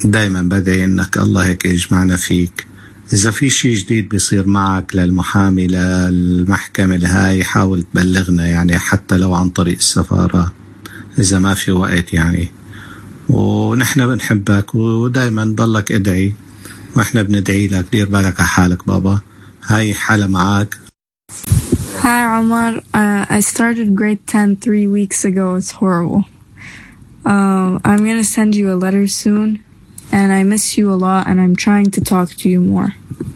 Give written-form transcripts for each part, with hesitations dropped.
دايما بدعي إنك الله هيك يجمعنا فيك. إذا في شيء جديد بيصير معك للمحامي للمحكمة هاي حاول تبلغنا، يعني حتى لو عن طريق السفارة إذا ما في وقت يعني. ونحن بنحبك ودايما ضلك ادعي وإحنا بندعي لك. دير بالك على حالك بابا. هاي حالة معك. Hi Omar, I started grade 10 3 weeks ago. It's horrible. I'm gonna send you a letter soon, and I miss you a lot, and I'm trying to talk to you more.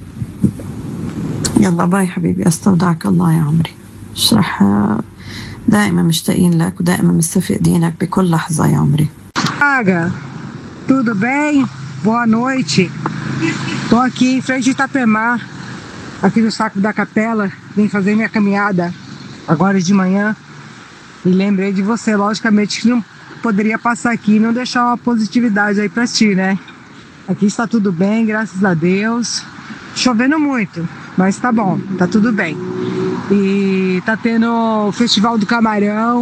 يلا باي حبيبي، استودعك الله يا عمري. اشرح، دائما مشتاقين لك ودائما مستفيدينك بكل لحظة يا عمري. Paga, tudo bem? Boa noite. Tô aqui em frente de Itapemar, aqui no Saco da Capela. Vim fazer minha caminhada agora de manhã e lembrei de você. Logicamente que não poderia passar aqui e não deixar uma positividade aí pra ti, né? Aqui está tudo bem, graças a Deus. Chovendo muito, mas tá bom, tá tudo bem. E tá tendo o Festival do Camarão,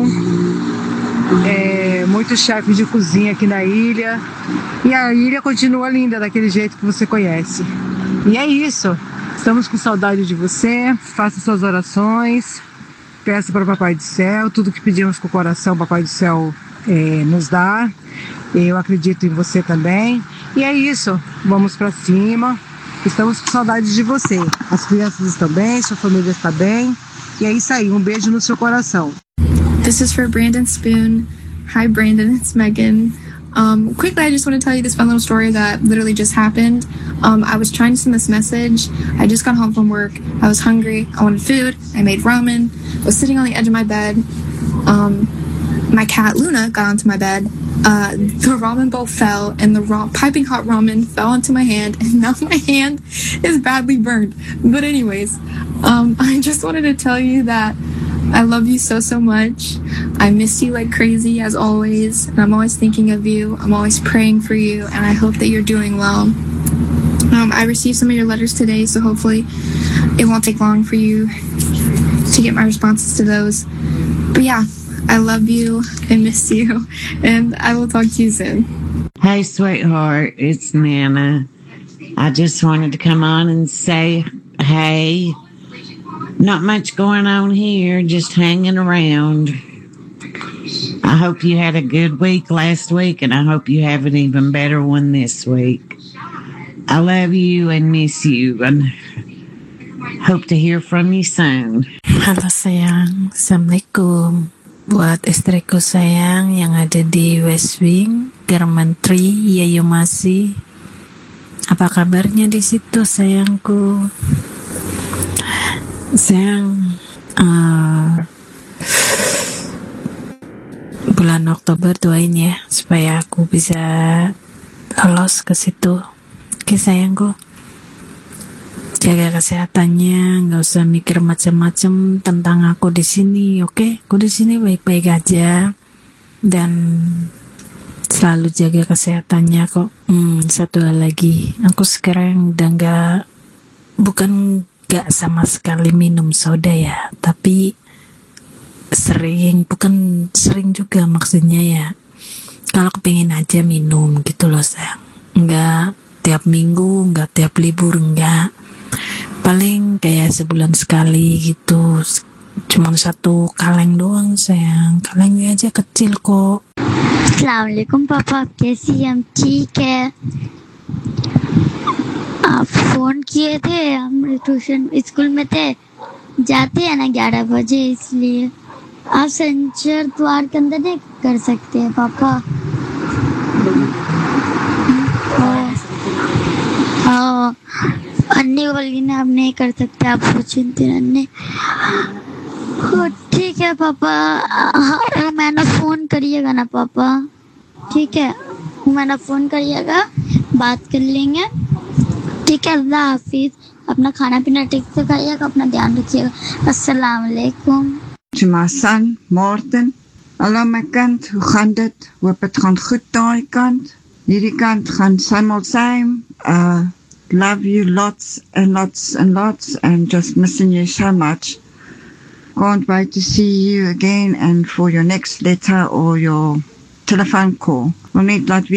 muitos chefes de cozinha aqui na ilha. E a ilha continua linda daquele jeito que você conhece. E é isso. Estamos com saudade de você. Faça suas orações. Peça para o Papai do Céu. Tudo que pedimos com o coração, o Papai do Céu nos dá. Eu acredito em você também. E é isso. Vamos para cima. Estamos com saudade de você. As crianças estão bem, sua família está bem. E é isso aí. Um beijo no seu coração. This is for Brandon Spoon. Hi Brandon, it's Megan. Quickly, I just want to tell you this fun little story that literally just happened. I was trying to send this message. I just got home from work. I was hungry. I wanted food. I made ramen. I was sitting on the edge of my bed. My cat Luna got onto my bed. The ramen bowl fell, and the piping hot ramen fell onto my hand, and now my hand is badly burned. But anyways, I just wanted to tell you that I love you so, so much. I miss you like crazy as always, and I'm always thinking of you. I'm always praying for you, and I hope that you're doing well. I received some of your letters today, so hopefully it won't take long for you to get my responses to those. But yeah, I love you, I miss you, and I will talk to you soon. Hey, sweetheart, it's Nana. I just wanted to come on and say, hey, not much going on here, just hanging around. I hope you had a good week last week, and I hope you have an even better one this week. I love you and miss you, and hope to hear from you soon. Halo sayang, Assalamualaikum. Buat istriku sayang yang ada di West Wing, Germantri, Yayumasi. Apa kabarnya di situ sayangku? Sayang, bulan Oktober doain ya supaya aku bisa lolos ke situ. Oke sayangku, jaga kesehatannya, nggak usah mikir macam-macam tentang aku di sini, oke? Aku di sini baik-baik aja dan selalu jaga kesehatannya kok. Satu hal lagi, aku sekarang udah bukan nggak sama sekali minum soda ya, tapi bukan sering juga maksudnya ya. Kalau kepingin aja minum gitu loh sayang. Nggak tiap minggu, nggak tiap libur, nggak. Paling kayak sebulan sekali gitu. Cuma 1 kaleng doang sayang. Kalengnya aja kecil kok. अस्सलामुअलैकुम पापा, कैसी हैं? हम ठीक है। आप phone किए थे, हम ट्यूशन स्कूल में थे, जाते हैं ना 11 बजे, इसलिए आप संचर द्वार के अंदर नहीं कर सकते हैं पापा। अन्नी बोली ना, आप नहीं कर सकते, आप चिंतित अन्नी। ठीक है पापा, मैंने फोन करिएगा ना पापा, ठीक है? मैंने फोन करिएगा, बात कर लेंगे, ठीक है? अल्लाह हाफिज। अपना खाना पीना ठीक से खाइएगा, अपना ध्यान रखिएगा। अस्सलाम वालेकुम। To my son, Martin. Hallo my kind, hoe gaan dit? Hoop het gaan goed daai kant. Hierdie kant gaan samal saam. Love you lots and lots and lots, and just missing you so much. Can't wait to see you again and for your next letter or your telephone call. We'll need like